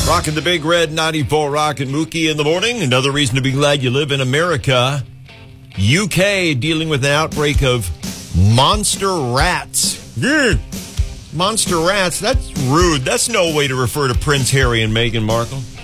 Rocking the Big Red 94 Rock and Mookie in the morning. Another reason to be glad you live in America. UK dealing with an outbreak of monster rats. Monster rats, that's rude. That's no way to refer to Prince Harry and Meghan Markle.